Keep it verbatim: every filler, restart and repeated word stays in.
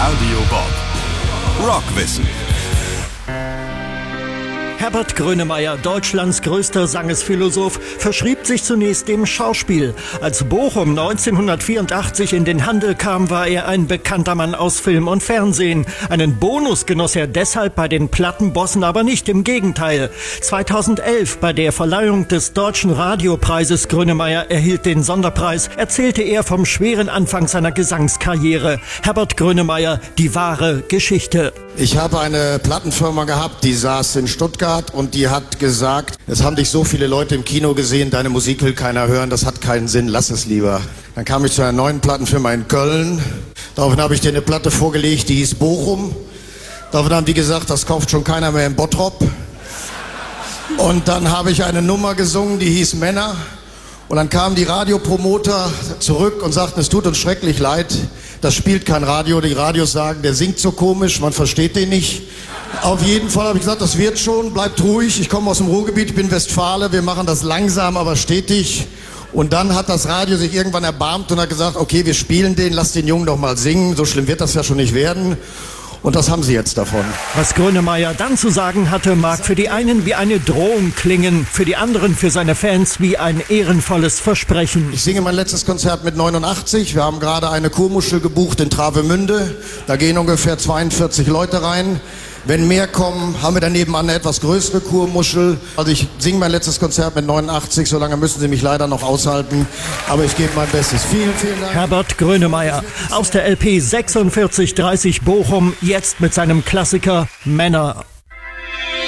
Radio Bob Rockwissen. Herbert Grönemeyer, Deutschlands größter Sangesphilosoph, verschrieb sich zunächst dem Schauspiel. Als Bochum neunzehnhundertvierundachtzig in den Handel kam, war er ein bekannter Mann aus Film und Fernsehen. Einen Bonus genoss er deshalb bei den Plattenbossen aber nicht, im Gegenteil. zweitausendelf, bei der Verleihung des Deutschen Radiopreises, Grönemeyer erhielt den Sonderpreis, erzählte er vom schweren Anfang seiner Gesangskarriere. Herbert Grönemeyer, die wahre Geschichte. Ich habe eine Plattenfirma gehabt, die saß in Stuttgart und die hat gesagt, es haben dich so viele Leute im Kino gesehen, deine Musik will keiner hören, das hat keinen Sinn, lass es lieber. Dann kam ich zu einer neuen Plattenfirma in Köln, daraufhin habe ich dir eine Platte vorgelegt, die hieß Bochum. Daraufhin haben die gesagt, das kauft schon keiner mehr in Bottrop. Und dann habe ich eine Nummer gesungen, die hieß Männer. Und dann kamen die Radiopromoter zurück und sagten, es tut uns schrecklich leid, das spielt kein Radio. Die Radios sagen, der singt so komisch, man versteht den nicht. Auf jeden Fall habe ich gesagt, das wird schon, bleibt ruhig. Ich komme aus dem Ruhrgebiet, ich bin Westfale, wir machen das langsam, aber stetig. Und dann hat das Radio sich irgendwann erbarmt und hat gesagt, okay, wir spielen den, lass den Jungen doch mal singen, so schlimm wird das ja schon nicht werden. Und das haben sie jetzt davon. Was Grönemeyer dann zu sagen hatte, mag für die einen wie eine Drohung klingen, für die anderen, für seine Fans, wie ein ehrenvolles Versprechen. Ich singe mein letztes Konzert mit neunundachtzig. Wir haben gerade eine Kurmuschel gebucht in Travemünde. Da gehen ungefähr zweiundvierzig Leute rein. Wenn mehr kommen, haben wir daneben eine etwas größere Kurmuschel. Also ich singe mein letztes Konzert mit neunundachtzig, so lange müssen Sie mich leider noch aushalten. Aber ich gebe mein Bestes. Vielen, vielen Dank. Herbert Grönemeyer aus der L P sechsundvierzig dreißig Bochum, jetzt mit seinem Klassiker Männer.